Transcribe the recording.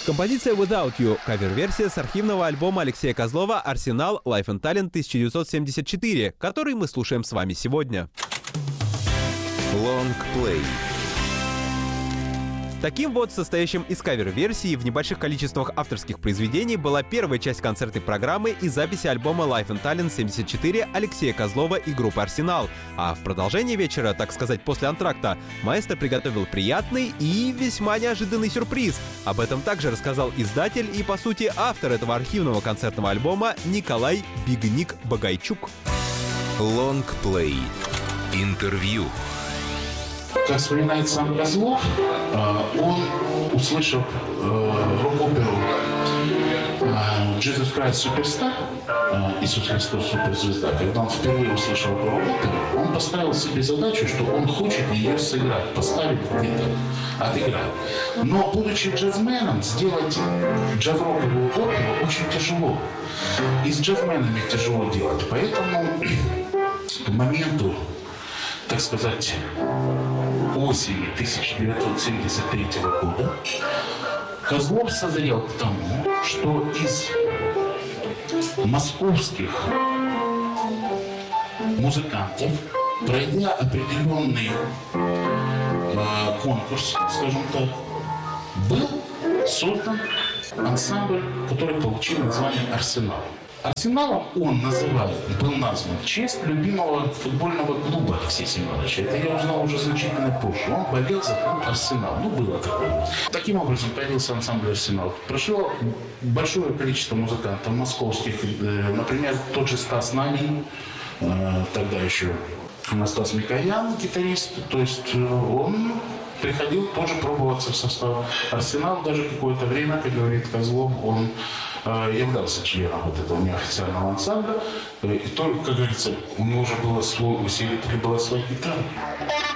Композиция «Without You» — кавер-версия с архивного альбома Алексея Козлова «Арсенал. Life and Talent 1974», который мы слушаем с вами сегодня. Лонгплей. Таким вот, состоящим из кавер-версий в небольших количествах авторских произведений, была первая часть концертной программы и записи альбома Life and Talent 74 Алексея Козлова и группы «Арсенал». А в продолжении вечера, так сказать, после антракта, маэстро приготовил приятный и весьма неожиданный сюрприз. Об этом также рассказал издатель и, по сути, автор этого архивного концертного альбома Николай «Биг-Ник» Багайчук. Лонгплей. Интервью. Как вспоминает сам Козлов, он, услышав рок-оперу «Jesus Christ Superstar», «Иисус Христос суперзвезда», когда он впервые услышал эту рок-оперу, он поставил себе задачу, что он хочет ее сыграть, поставить где-то, отыграть. Но, будучи джазменом, сделать джаз-роковую оперу очень тяжело. И с джазменами тяжело делать. Поэтому к моменту, так сказать, осени 1973 года Козлов созрел к тому, что из московских музыкантов, пройдя определенный конкурс, скажем так, был создан ансамбль, который получил название «Арсенал». Арсеналом он был назван в честь любимого футбольного клуба Алексея Семеновича. Это я узнал уже значительно позже. Он болел за клуб «Арсенал». Было такое. Таким образом появился ансамбль «Арсенал». Прошло большое количество музыкантов московских. Например, тот же Стас Намин, тогда еще Стас Микоян, гитарист. То есть он приходил тоже пробоваться в состав «Арсенал». Даже какое-то время, как говорит Козлов, он являлся членом вот этого неофициального ансамбля. И только, как говорится, у него уже было свой усилитель, была своя гитара.